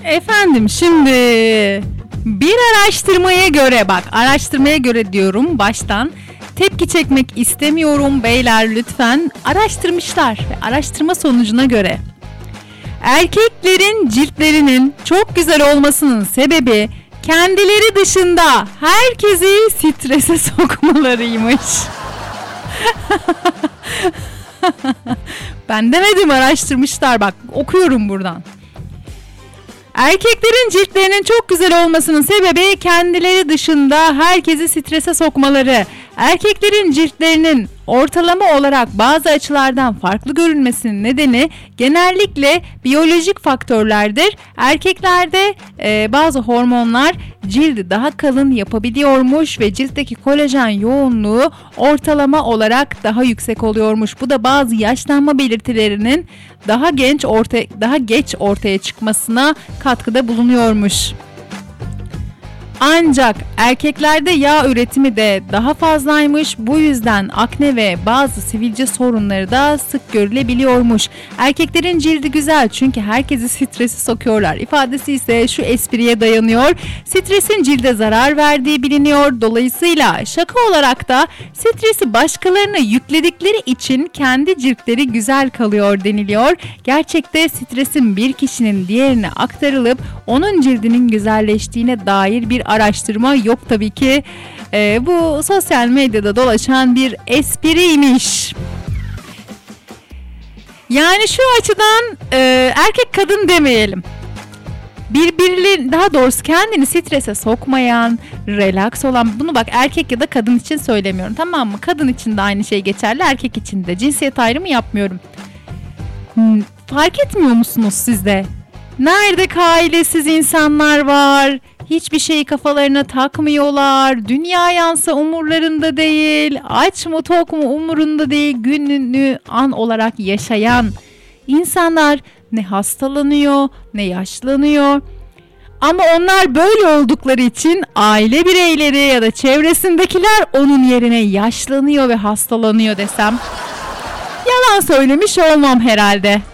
Efendim şimdi bir araştırmaya göre diyorum baştan. Tepki çekmek istemiyorum beyler lütfen. Araştırmışlar ve araştırma sonucuna göre erkeklerin ciltlerinin çok güzel olmasının sebebi kendileri dışında herkesi strese sokmalarıymış. Ben demedim, araştırmışlar, bak okuyorum buradan. Erkeklerin ciltlerinin çok güzel olmasının sebebi kendileri dışında herkesi strese sokmaları. Erkeklerin ciltlerinin ortalama olarak bazı açılardan farklı görünmesinin nedeni genellikle biyolojik faktörlerdir. Erkeklerde bazı hormonlar cildi daha kalın yapabiliyormuş ve ciltteki kolajen yoğunluğu ortalama olarak daha yüksek oluyormuş. Bu da bazı yaşlanma belirtilerinin daha geç ortaya çıkmasına katkıda bulunuyormuş. Ancak erkeklerde yağ üretimi de daha fazlaymış. Bu yüzden akne ve bazı sivilce sorunları da sık görülebiliyormuş. Erkeklerin cildi güzel çünkü herkesi strese sokuyorlar ifadesi ise şu espriye dayanıyor. Stresin cilde zarar verdiği biliniyor. Dolayısıyla şaka olarak da stresi başkalarına yükledikleri için kendi ciltleri güzel kalıyor deniliyor. Gerçekte stresin bir kişinin diğerine aktarılıp onun cildinin güzelleştiğine dair bir araştırma yok tabii ki. Bu sosyal medyada dolaşan bir espriymiş. Yani şu açıdan erkek kadın demeyelim. Daha doğrusu kendini strese sokmayan, relax olan, bunu bak erkek ya da kadın için söylemiyorum, tamam mı? Kadın için de aynı şey geçerli, erkek için de. Cinsiyet ayrımı yapmıyorum. Fark etmiyor musunuz siz de? Nerede ailesiz insanlar var? Hiçbir şeyi kafalarına takmıyorlar. Dünya yansa umurlarında değil. Aç mı tok mu umurunda değil. Gününü an olarak yaşayan insanlar ne hastalanıyor ne yaşlanıyor. Ama onlar böyle oldukları için aile bireyleri ya da çevresindekiler onun yerine yaşlanıyor ve hastalanıyor desem yalan söylemiş olmam herhalde.